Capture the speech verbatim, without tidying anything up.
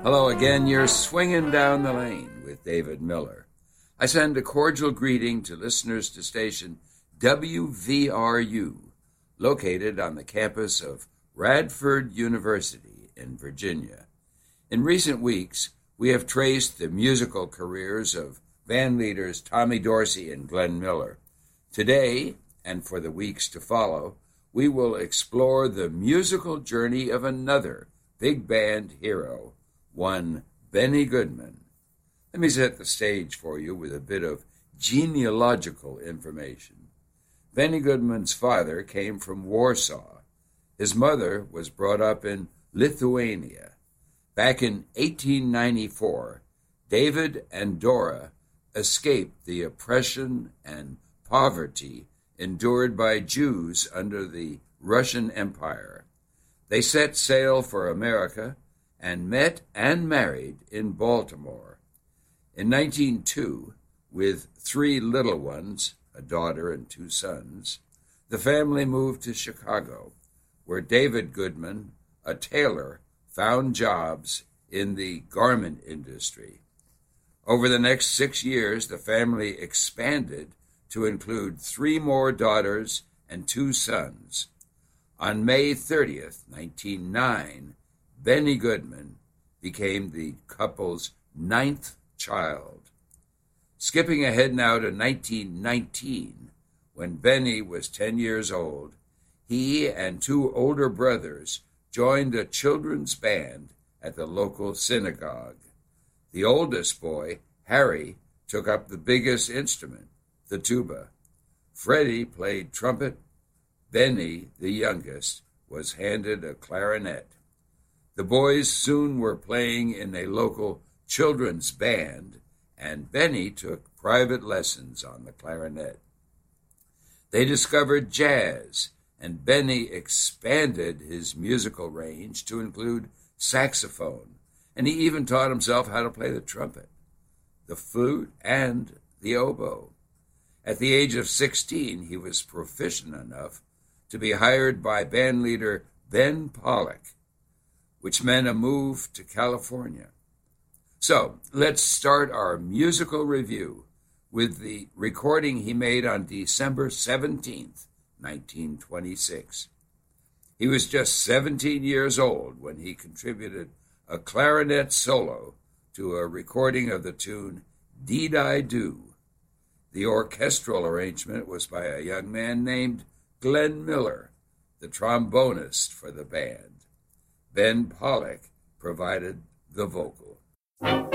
Hello again, you're swinging down the lane with David Miller. I send a cordial greeting to listeners to station W V R U, located on the campus of Radford University in Virginia. In recent weeks, we have traced the musical careers of band leaders Tommy Dorsey and Glenn Miller. Today, and for the weeks to follow, we will explore the musical journey of another big band hero, one Benny Goodman. Let me set the stage for you with a bit of genealogical information. Benny Goodman's father came from Warsaw. His mother was brought up in Lithuania. Back in eighteen ninety-four, David and Dora escaped the oppression and poverty endured by Jews under the Russian Empire. They set sail for America and met and married in Baltimore. In nineteen oh two, with three little ones, a daughter and two sons, the family moved to Chicago, where David Goodman, a tailor, found jobs in the garment industry. Over the next six years, the family expanded to include three more daughters and two sons. On May thirtieth, nineteen oh nine, Benny Goodman became the couple's ninth child. Skipping ahead now to nineteen nineteen, when Benny was ten years old, he and two older brothers joined a children's band at the local synagogue. The oldest boy, Harry, took up the biggest instrument, the tuba. Freddie played trumpet. Benny, the youngest, was handed a clarinet. The boys soon were playing in a local children's band, and Benny took private lessons on the clarinet. They discovered jazz, and Benny expanded his musical range to include saxophone, and he even taught himself how to play the trumpet, the flute, and the oboe. At the age of sixteen, he was proficient enough to be hired by bandleader Ben Pollock, which meant a move to California. So let's start our musical review with the recording he made on December seventeenth, nineteen twenty-six. He was just seventeen years old when he contributed a clarinet solo to a recording of the tune Deed I Do. The orchestral arrangement was by a young man named Glenn Miller, the trombonist for the band. Ben Pollock provided the vocal.